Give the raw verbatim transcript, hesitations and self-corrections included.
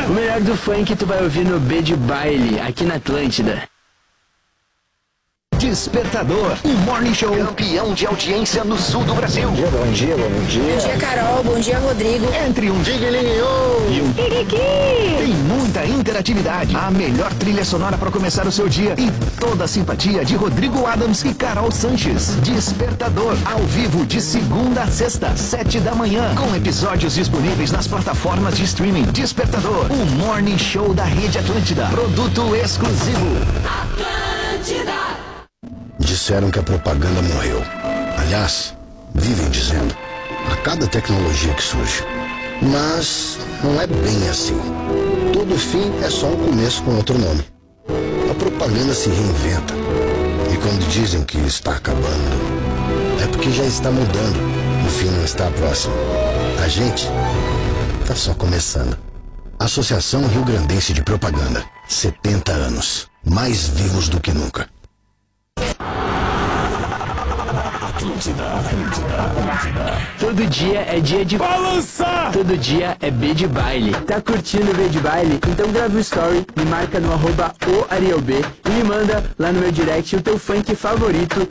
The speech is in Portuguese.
O melhor do funk tu vai ouvir no B de Baile, aqui na Atlântida. Despertador, um morning show campeão de audiência no sul do Brasil. Bom dia, bom dia, bom dia. Bom dia, Carol. Bom dia, Rodrigo. Entre um Digilinho e um Kikiki. Tem muita interatividade, a melhor trilha sonora para começar o seu dia e toda a simpatia de Rodrigo Adams e Carol Sanches. Despertador, ao vivo de segunda a sexta, sete da manhã, com episódios disponíveis nas plataformas de streaming. Despertador, o morning show da Rede Atlântida. Produto exclusivo. Atlântida. Disseram que a propaganda morreu. Aliás, vivem dizendo, a cada tecnologia que surge. Mas não é bem assim. Todo fim é só um começo com outro nome. A propaganda se reinventa. E quando dizem que está acabando, é porque já está mudando. O fim não está próximo. A gente está só começando. Associação Rio Grandense de Propaganda. setenta anos. Mais vivos do que nunca. Todo dia é dia de balançar. Todo dia é B de Baile. Tá curtindo o B de Baile? Então grava um story, me marca no arroba o Ariel B e me manda lá no meu direct o teu funk favorito